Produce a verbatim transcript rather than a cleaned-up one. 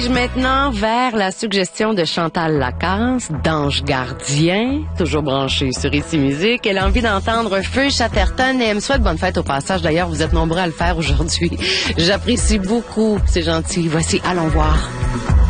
Maintenant vers la suggestion de Chantal Lacasse, d'Ange Gardien, toujours branché sur Ici Musique. Elle a envie d'entendre Feu Chatterton et elle me souhaite bonne fête au passage. D'ailleurs, vous êtes nombreux à le faire aujourd'hui. J'apprécie beaucoup, c'est gentil. Voici Allons voir.